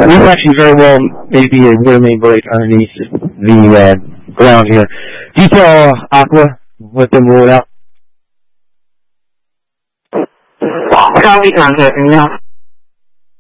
This actually very well may be a water main break underneath the ground here. Do you tell Aqua, let them rule it out? Copy, contact me now.